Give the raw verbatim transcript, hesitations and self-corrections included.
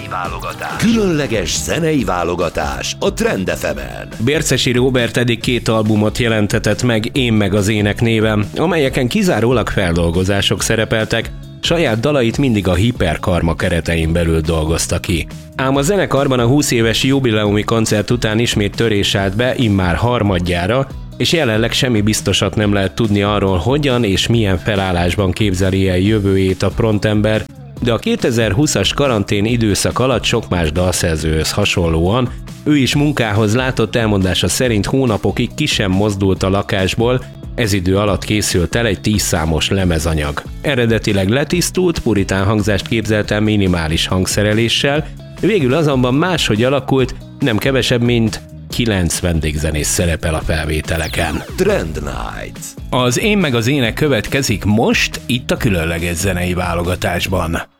zenei válogatás. Különleges zenei válogatás a Trend ef emen. Bércesi Róbert eddig két albumot jelentetett meg Én meg az ének néven, amelyeken kizárólag feldolgozások szerepeltek, saját dalait mindig a Hiperkarma keretein belül dolgozta ki. Ám a zenekarban a húsz éves jubileumi koncert után ismét törés állt be, immár harmadjára, és jelenleg semmi biztosat nem lehet tudni arról, hogyan és milyen felállásban képzeli el jövőjét a frontember, de a kétezer-húszas karantén időszak alatt sok más dalszerzőhöz hasonlóan ő is munkához látott, elmondása szerint hónapokig ki sem mozdult a lakásból, ez idő alatt készült el egy tíz számos lemezanyag. Eredetileg letisztult, puritán hangzást képzelt el minimális hangszereléssel, végül azonban máshogy alakult, nem kevesebb, mint kilenc vendégzenész szerepel a felvételeken. Trend Night. Az Én meg az ének következik most, itt a különleges zenei válogatásban.